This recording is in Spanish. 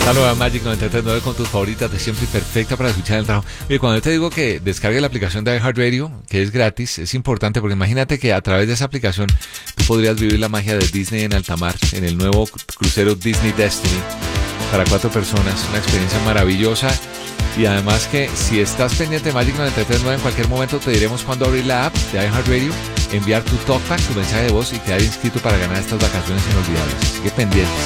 La nueva Magic 93.9 con tus favoritas de siempre y perfecta para escuchar en el trabajo. Oye, cuando yo te digo que descargue la aplicación de iHeartRadio, que es gratis, es importante porque imagínate que a través de esa aplicación tú podrías vivir la magia de Disney en alta mar, en el nuevo crucero Disney Destiny para 4 personas. Una experiencia maravillosa. Y además que si estás pendiente de Magic 93.9, en cualquier momento te diremos cuándo abrir la app de iHeartRadio, enviar tu talkback, tu mensaje de voz y quedar inscrito para ganar estas vacaciones inolvidables. Así que pendientes.